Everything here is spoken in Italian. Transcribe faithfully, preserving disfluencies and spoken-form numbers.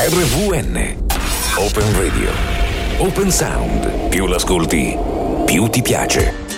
R V N. Open Radio. Open Sound. Più l'ascolti, più ti piace.